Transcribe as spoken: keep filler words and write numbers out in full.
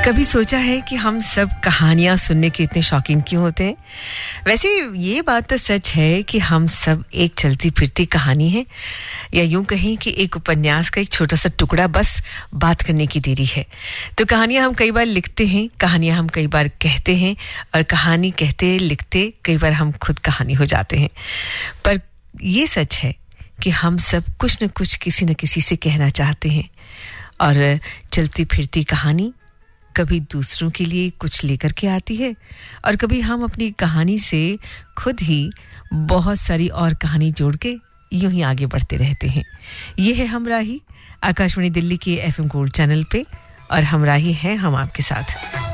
कभी सोचा है कि हम सब कहानियां सुनने के इतने शौकीन क्यों होते हैं? वैसे ये बात तो सच है कि हम सब एक चलती फिरती कहानी है, या यूं कहें कि एक उपन्यास का एक छोटा सा टुकड़ा, बस बात करने की देरी है। तो कहानियां हम कई बार लिखते हैं, कहानियां हम कई बार कहते हैं, और कहानी कहते लिखते कई बार हम खुद कहानी हो जाते हैं। पर ये सच है कि हम सब कुछ न कुछ किसी न किसी से कहना चाहते हैं, और चलती फिरती कहानी कभी दूसरों के लिए कुछ लेकर के आती है, और कभी हम अपनी कहानी से खुद ही बहुत सारी और कहानी जोड़ के यूं ही आगे बढ़ते रहते हैं। ये है हमराही, आकाशवाणी दिल्ली के एफएम गोल्ड चैनल पे, और हमराही है हम आपके साथ।